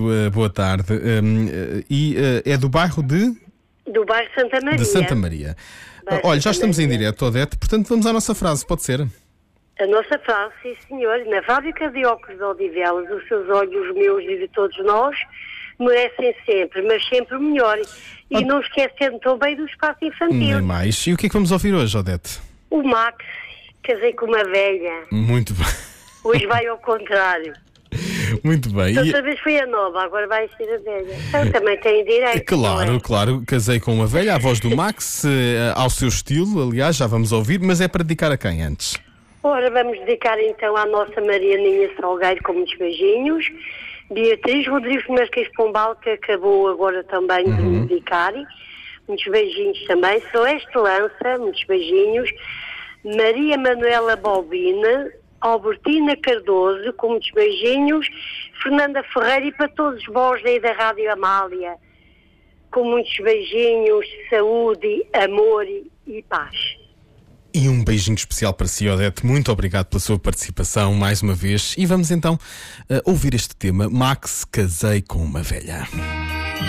boa tarde. É do bairro Do bairro Santa Maria. de Santa Maria. Olha, já estamos em direto, Odete, portanto vamos à nossa frase, pode ser? A nossa frase, sim senhor, na fábrica de óculos de Odivelas, os seus olhos, os meus e de todos nós, merecem sempre, mas sempre o melhor. E não esquecendo também do espaço infantil. Nem mais. E o que é que vamos ouvir hoje, Odete? O Max, casei com uma velha. Muito bem. Hoje vai ao contrário. Muito bem. Outra vez foi a nova, agora vai ser a velha. Então também tem direito. Claro, claro, casei com uma velha, a voz do Max, ao seu estilo, aliás, já vamos ouvir, mas é para dedicar a quem antes? Ora, vamos dedicar então à nossa Marianinha Salgueiro com muitos beijinhos. Beatriz Rodrigues Marques Pombal, que acabou agora também de me dedicar. Muitos beijinhos também. Celeste Lança, muitos beijinhos. Maria Manuela Balbina, Albertina Cardoso, com muitos beijinhos. Fernanda Ferreira e para todos vós aí da Rádio Amália, com muitos beijinhos, saúde, amor e paz. E um beijinho especial para si, Odete. Muito obrigado pela sua participação mais uma vez. E vamos então ouvir este tema. Max, casei com uma velha.